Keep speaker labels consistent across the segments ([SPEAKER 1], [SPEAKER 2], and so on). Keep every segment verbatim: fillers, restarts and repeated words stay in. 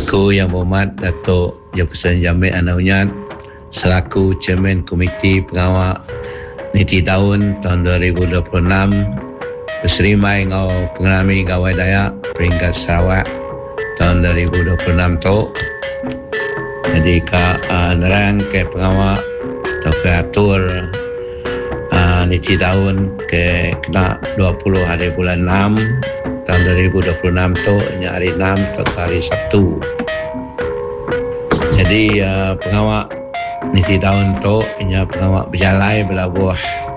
[SPEAKER 1] Aku Yang Berhormat Datuk Jefferson Jamil Anaunyat selaku Chairman Komiti Pengawal Niti Daun tahun dua ribu dua puluh enam berserimai ngau pengalami gawai Dayak peringkat Sarawak tahun dua ribu dua puluh enam tu. Jadi ka uh, nerang ke pengawal atau ke atur uh, Niti Daun ke kena dua puluh hari bulan enam tahun dua ribu dua puluh enam tu, nya hari enam atau hari Sabtu. Jadi uh, pengawal Niti Daun tu nya pengawal berjalai belabuh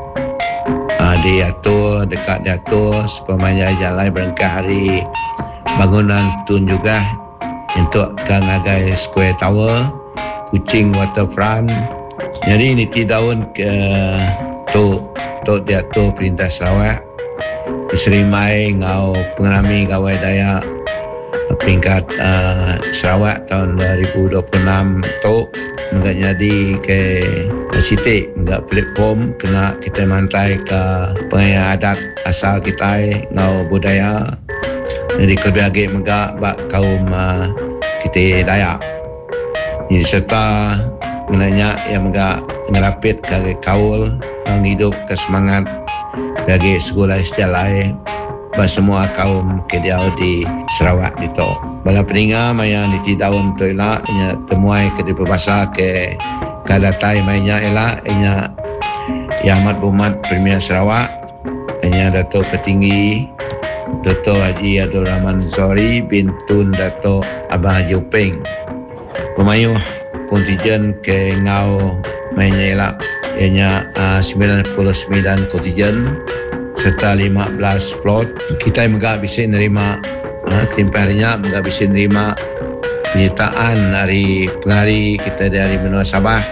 [SPEAKER 1] uh, diatur dekat diatur sepanjang jalan berengkah hari bangunan tun juga untuk Kangagai Square Tower, Kuching Waterfront. Jadi Niti Daun ke tu tu diatur Perintah Sarawak diserimai ngau pengalami gawai Dayak peringkat uh, Sarawak tahun dua ribu dua puluh enam tu enggak jadi ke sitik enggak platform kena kita mantai ke pengayaan adat asal kita ngau budaya. Jadi kelebih lagi megak bak kaum uh, kita Dayak. Jadi serta menanya yang megak ngerapit ke kaul yang hidup ke semangat bagi sekolah sejalai bak semua kaum kediau di Sarawak itu. Bala peninga maya Niti Daun tu elak nya temuai ke di berbahasa ke kadatai mainnya elak nya Yang Amat Berhormat Premier Sarawak nya Dato' Petinggi Dato' Haji Abdul Rahman Zohri bin Tun Dato' Abang Haji Upeng. Pemayuh kontijen ke ngau mainnya elak ianya uh, sembilan puluh sembilan kontijen serta lima belas plot. Kita megak bisa nerima uh, kelimpahan harinya megak bisa nerima penyertaan hari pengari kita dari benua Sabah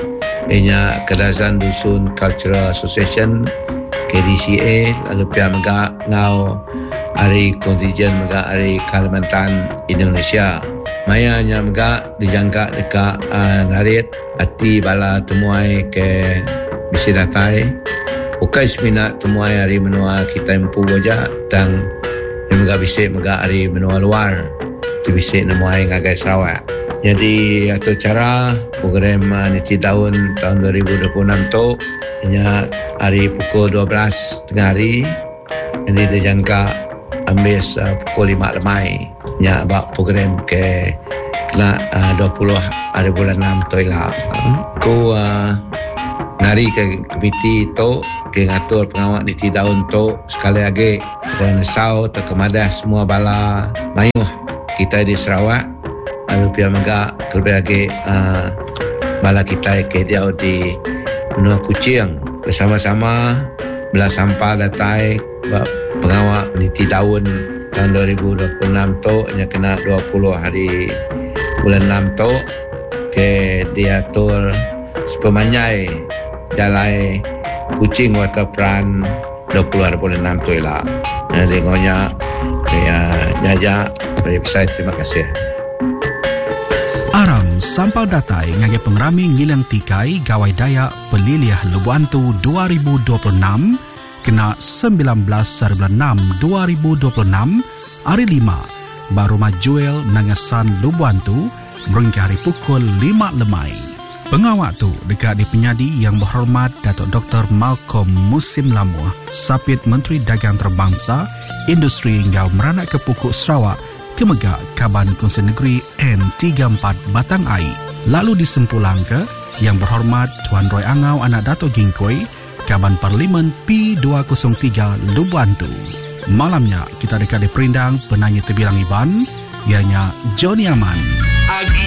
[SPEAKER 1] ianya Kedazan Dusun Cultural Association K D C A, lalu pihak megak ngau hari kontijen megak hari Kalimantan Indonesia. Maya nya megak dijangka dekat uh, narit hati bala temuai ke bisi datai ukai seminat temuai hari menua kita empu wajah dan yang megak bisi megak hari menua luar di bisi nemuai ngagai Sarawak. Jadi atau cara program uh, Niti Daun tahun dua ribu dua puluh enam tu nya hari pukul dua belas tengah hari. Jadi dijangka ambil uh, pukul lima lemai nya bak program ke kena uh, dua puluh hari bulan enam tu lah. Ku uh, nari ke komiti tu ke ngatur pengawal Niti Daun tu sekali lagi dan sau terkemadah semua bala mayuh kita di Sarawak, lalu pihak megak terlebih lagi uh, bala kita ke dia di benua Kuching bersama-sama belah sampah datai pengawal Niti Daun tahun dua ribu dua puluh enam tu yang kena dua puluh hari bulan enam tu ke diatur sepemanyai jalai Kuching Waterfront dua puluh hari bulan enam tu lah. Jadi ngonya saya nyajak dari website. Terima kasih.
[SPEAKER 2] Aram sampal datai ngage pengrami ngilang tikai gawai Dayak Peliliah Lubuantu dua ribu dua puluh enam kena sembilan belas bulan enam dua ribu dua puluh enam hari lima baru majuel nangasan Lubuantu berhingga hari pukul lima lemai. Pengawak tu dekat di penyadi Yang Berhormat Datuk Doktor Malcolm Musim Lamuh Sapit Menteri Dagang Terbangsa Industri hingga meranak ke Pukuk Sarawak Kemegak Kaban Kongsi Negeri N tiga puluh empat Batang Ai. Lalu disempulang ke Yang Berhormat Tuan Roy Angau Anak Dato' Gingkoi Kaban Parlimen P dua kosong tiga Lubuantu. Malamnya kita dekat di perindang penanya terbilang Iban ianya Johnny Aman.